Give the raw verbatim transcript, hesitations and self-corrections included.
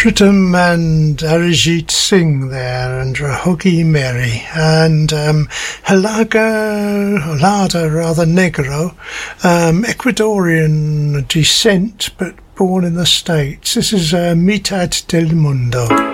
Pritam and Arijit Singh there, and Rahogi Mary, and um, Halaga, Halada rather Negro, um, Ecuadorian descent but born in the States. This is uh, Mitad del Mundo.